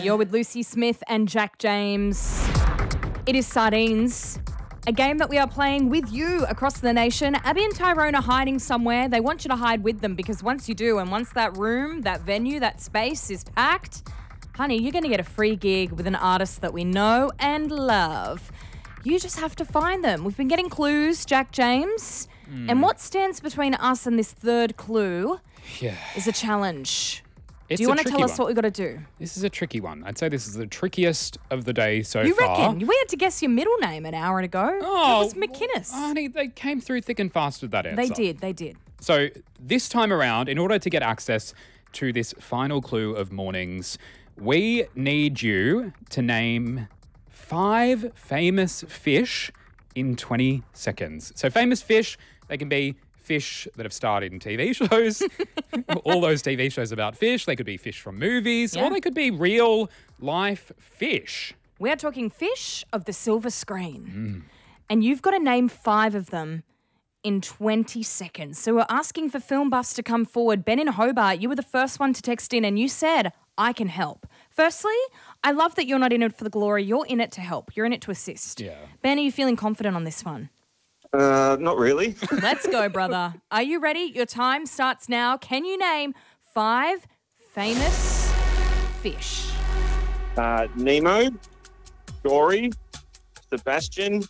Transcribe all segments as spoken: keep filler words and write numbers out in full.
You're with Lucy Smith and Jack James. It is Sardines, a game that we are playing with you across the nation. Abby and Tyrone are hiding somewhere. They want you to hide with them because once you do, and once that room, that venue, that space is packed, honey, you're going to get a free gig with an artist that we know and love. You just have to find them. We've been getting clues, Jack James. Mm. And what stands between us and this third clue yeah. is a challenge. It's do you want to tell us one. what we've got to do? This is a tricky one. I'd say this is the trickiest of the day so you far. You reckon? We had to guess your middle name an hour ago. Oh, it was McInnes. Well, honey, they came through thick and fast with that answer. They did, they did. So this time around, in order to get access to this final clue of mornings, we need you to name five famous fish in twenty seconds. So famous fish, they can be fish that have starred in T V shows, all those T V shows about fish. They could be fish from movies, yeah. or they could be real life fish. We are talking fish of the silver screen. Mm. And you've got to name five of them in twenty seconds. So we're asking for film buffs to come forward. Ben in Hobart, you were the first one to text in and you said, I can help. Firstly, I love that you're not in it for the glory. You're in it to help. You're in it to assist. Yeah. Ben, are you feeling confident on this one? Uh, not really. Let's go, brother. Are you ready? Your time starts now. Can you name five famous fish? Uh, Nemo, Dory, Sebastian,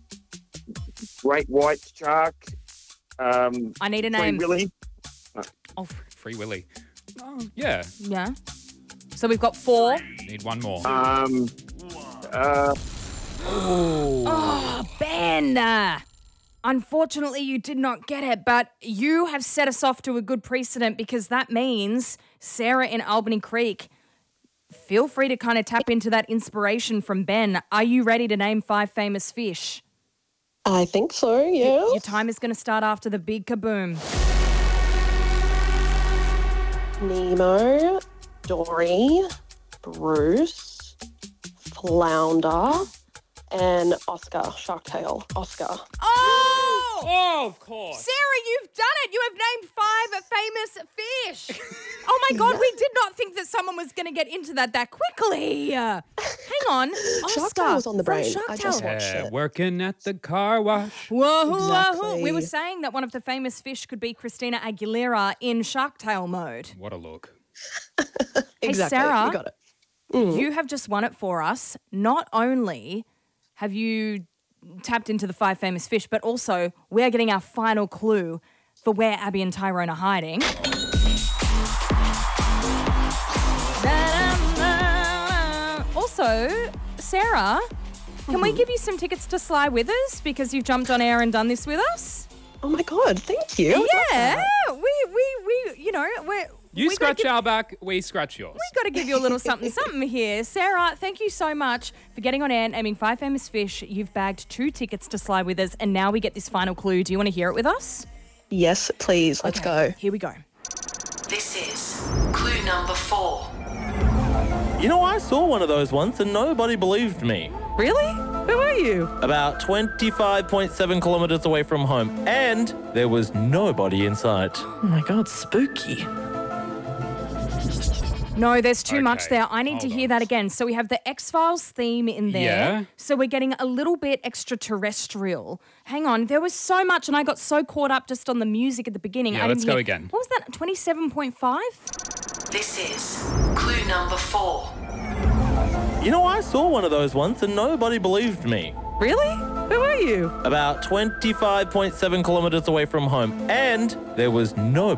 Great White Shark. Um, I need a Free name. Willy. Oh, Free Willy. Oh, yeah. yeah. So we've got four. Need one more. Um, uh, oh. Oh, Ben. Uh, Unfortunately, you did not get it, but you have set us off to a good precedent because that means Sarah in Albany Creek, feel free to kind of tap into that inspiration from Ben. Are you ready to name five famous fish? I think so, yeah. Your, your time is going to start after the big kaboom. Nemo, Dory, Bruce, Flounder, and Oscar, Sharktail, Oscar. Oh! Oh, of course. Sarah, you've done it. You have named five famous fish. Oh, my God. We did not think that someone was going to get into that that quickly. Uh, hang on. Oscar Sharktail was on the from brain. I just Sharktail. watched Yeah, it. working at the car wash. Whoa, Exactly. whoa. We were saying that one of the famous fish could be Christina Aguilera in Sharktail mode. What a look. Hey, Exactly. Sarah, You got it. Mm. you have just won it for us. Not only have you tapped into the five famous fish, but also we're getting our final clue for where Abby and Tyrone are hiding. Also, Sarah, can Mm-hmm. we give you some tickets to Sly with us because you've jumped on air and done this with us? Oh, my God. Thank you. I love Yeah, that. we, we, we, you know, we're... You we gotta scratch give- our back, we scratch yours. We've got to give you a little something, something here. Sarah, thank you so much for getting on air, naming five famous fish. You've bagged two tickets to Sly with us, and now we get this final clue. Do you want to hear it with us? Yes, please. Let's Okay, go. Here we go. This is clue number four. You know, I saw one of those once and nobody believed me. Really? Who are you? About twenty-five point seven kilometres away from home, and there was nobody in sight. Oh my God, spooky. No, there's too much Okay, there. I need to hold hear on. that again. So we have the X-Files theme in there. Yeah. So we're getting a little bit extraterrestrial. Hang on. There was so much, and I got so caught up just on the music at the beginning. Yeah, I let's didn't go hear- again. What was that? twenty-seven point five? This is clue number four. You know, I saw one of those once and nobody believed me. Really? Who are you? About twenty-five point seven kilometres away from home, and there was no